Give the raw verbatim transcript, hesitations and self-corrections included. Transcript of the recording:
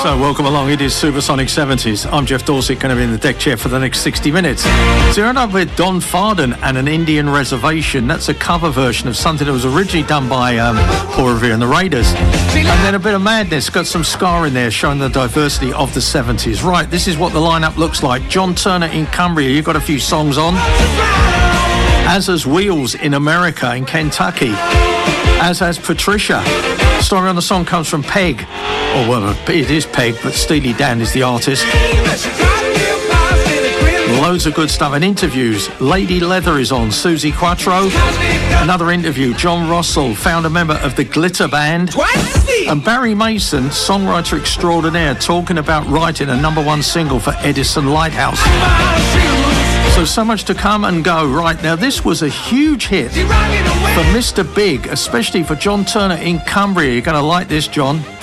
So welcome along, it is Supersonic seventies. I'm Jeff Dorset, going to be in the deck chair for the next sixty minutes. So you're up with Don Farden and an Indian Reservation. That's a cover version of something that was originally done by um, Paul Revere and the Raiders. And then a bit of madness, got some ska in there showing the diversity of the seventies. Right, this is what the lineup looks like. John Turner in Cumbria, you've got a few songs on. As has Wheels in America, in Kentucky. As has Patricia. Story on the song comes from Peg. Oh, well, it is Peg, but Steely Dan is the artist. Loads of good stuff and interviews. Lady Leather is on, Susie Quattro. Another interview, John Russell, founder member of the Glitter Band. And Barry Mason, songwriter extraordinaire, talking about writing a number one single for Edison Lighthouse. So, so much to come and go. Right, now this was a huge hit for Mister Big, especially for John Turner in Cumbria. You're going to like this, John.